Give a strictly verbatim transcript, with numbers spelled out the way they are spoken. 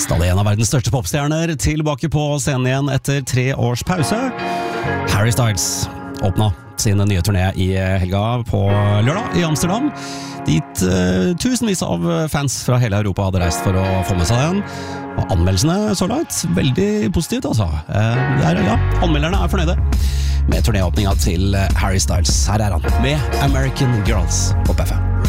Stadig en av verdens største popstjerner tilbake på scenen igjen etter tre års pause. Harry Styles åpna sin nye turné i helga på lørdag i Amsterdam. Dit uh, tusenvis av fans fra hele Europa hadde reist for å få med seg den. Og anmeldelsene så langt, veldig positivt altså. Uh, er, ja, anmelderne er fornøyde med turnéåpninga til Harry Styles. Her er han med American Girls på P F M.